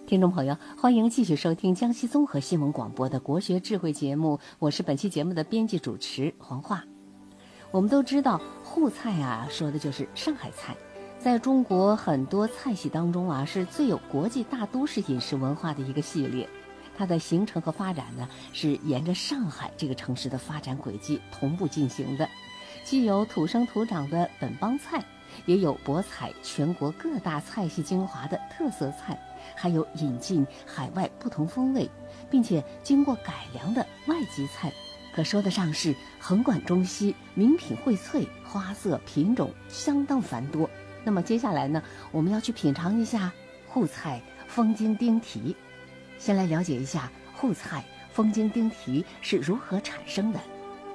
听众朋友，欢迎继续收听江西综合新闻广播的国学智慧节目，我是本期节目的编辑主持黄化。我们都知道沪菜啊，说的就是上海菜，在中国很多菜系当中啊，是最有国际大都市饮食文化的一个系列。它的形成和发展呢，是沿着上海这个城市的发展轨迹同步进行的，既有土生土长的本帮菜，也有博采全国各大菜系精华的特色菜，还有引进海外不同风味并且经过改良的外籍菜，可说得上是横贯中西，名品荟萃，花色品种相当繁多。那么接下来呢，我们要去品尝一下沪菜风京丁蹄。先来了解一下沪菜风京丁蹄是如何产生的。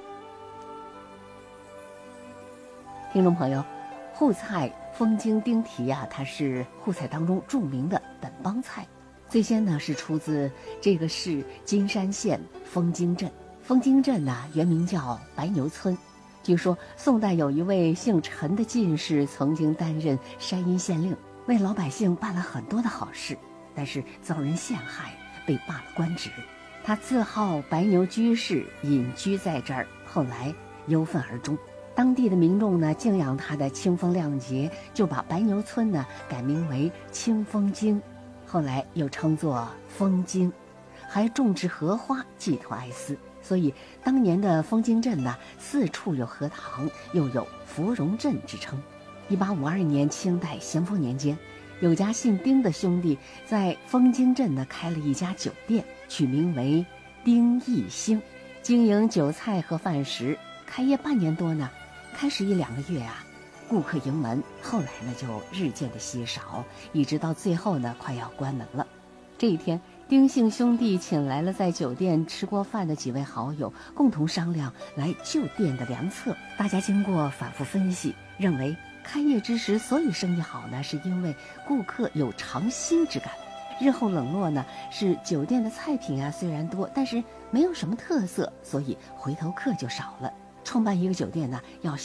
听众朋友，沪菜风京丁蹄啊，它是沪菜当中著名的本帮菜。最先呢是出自这个市金山县风京镇。风京镇呢原名叫白牛村。据说宋代有一位姓陈的进士曾经担任山阴县令，为老百姓办了很多的好事，但是遭人陷害，被罢了官职。他自号白牛居士，隐居在这儿，后来忧愤而终。当地的民众呢敬仰他的清风亮节，就把白牛村呢改名为清风京，后来又称作风京，还种植荷花寄托哀思。所以当年的风京镇呢，四处有荷塘，又有芙蓉镇之称。1852年清代咸丰年间，有家姓丁的兄弟在风京镇呢开了一家酒店，取名为丁义兴，经营酒菜和饭食。开业半年多呢，开始1-2个月啊，顾客盈门，后来呢就日渐的稀少，一直到最后呢快要关门了。这一天，丁姓兄弟请来了在酒店吃过饭的几位好友，共同商量来救店的良策。大家经过反复分析，认为开业之时所以生意好呢，是因为顾客有尝新之感。日后冷落呢，是酒店的菜品啊虽然多，但是没有什么特色，所以回头客就少了。创办一个酒店呢，要